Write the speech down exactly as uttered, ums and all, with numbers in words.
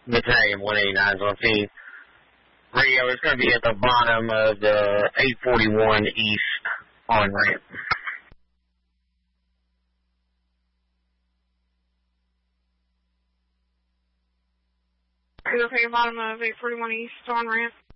Battalion one eighty-nine is on scene. Radio is going to be at the bottom of the eight forty-one East on ramp. Is it okay, bottom of eight forty-one East on ramp?